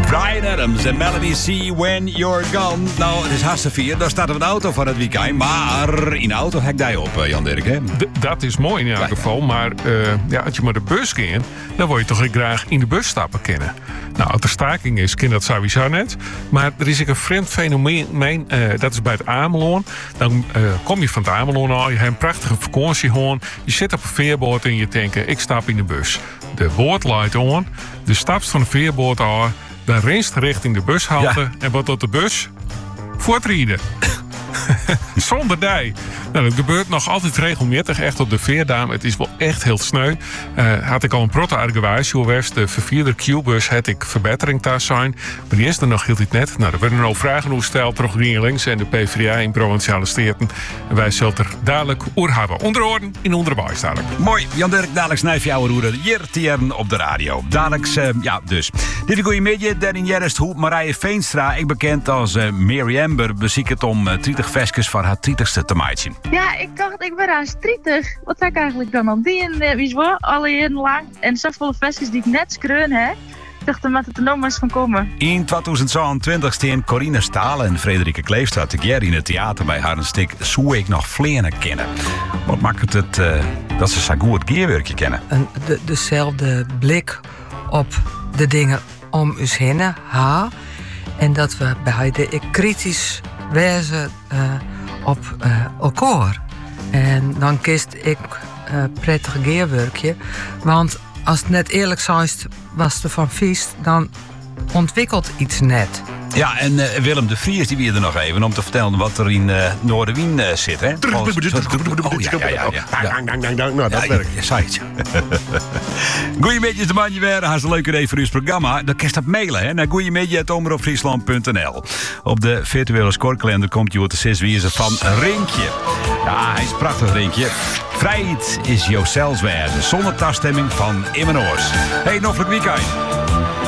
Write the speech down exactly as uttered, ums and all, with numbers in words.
Bryan Adams en Melody C. When You're Gone. Nou, het is hartstikke vier. Daar staat er een auto van het weekend. Maar in de auto hek jij op, Jan Dirk, hè? D- dat is mooi in elk geval. Maar uh, ja, als je maar de bus kent, dan wil je toch graag in de bus stappen kennen. Nou, als er staking is, ken dat sowieso net. Maar er is ook een vreemd fenomeen, uh, dat is bij het Ameloon. Dan uh, kom je van het Ameloon al, je hebt een prachtige vakantie gewoon. Je zit op een veerboot en je denkt, ik stap in de bus. De boot leidt on, de stapt van de veerboot aan, dan renst richting de bushalte ja. En wat tot de bus? Voortrieden. Zonder dij. Nou, dat gebeurt nog altijd regelmatig, echt op de veerdam. Het is wel echt heel sneu. Uh, had ik al een proto-argewijs, geweest. De vervierder Q-bus had ik verbetering thuis zijn. Maar die is er nog heel niet net. Nou, er werden al vragen hoe stelt terug links en de PvdA in Provinciale Steden. En wij zullen er dadelijk oer hebben. Onder oren in onderbij dadelijk. Mooi. Jan Dirk, dadelijk snijf jouw roeren. Hier tieren op de radio. Dadelijk, uh, ja, dus. Dit is goeiemiddag. Daarin Jerst hoe Marije Veenstra, ik bekend als uh, Mary Amber, beziekt om uh, twintig vestjes voor haar twintigste te maaien. Ja, ik dacht, ik ben aan striedig. Wat heb ik eigenlijk dan al die en wie is wel alle jaren lang. En zoveel vestjes die ik net skreun hè. Ik dacht, er moet het er nog maar eens van komen. In twintig tweeëntwintig steen Corine Stalen en Frederike Kleefstra together in het theater bij haar een stuk Zoe ik nog vleenen kennen. Wat maakt het uh, dat ze zo goed geerwerkje kennen? Een, de, dezelfde blik op de dingen om ons heen ha. En dat we bij de kritisch wezen uh, op uh, elkaar. En dan kiest ik uh, prettig geerwerkje. Want als het net eerlijk is, was er van vies, dan ontwikkelt iets net. Ja, en uh, Willem de Vries die weer er nog even om te vertellen wat er in uh, Noorderwien uh, zit, hè? Oh, oh, ja, ja, ja, ja. ja. Nou, dat ja, werkt. Je zei het. Goeiemiddag, de manje weer. Hij is een leuke idee voor uw programma. Dan kun je dat mailen, hè? Naar goeiemiddag at omroep friesland punt n l. Op de virtuele scorekalender komt je op de zes wiezen van Rinkje. Ja, hij is een prachtig, Rinkje. Vrijheid is jouw zelfswezen. Zonder taststemming van Immenoors. Hey, nog een weekend.